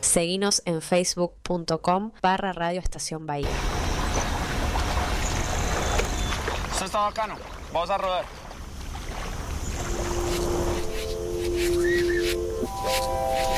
Seguinos en facebook.com/Radio Estación Bahía. Esto está bacano. Vamos a rodar.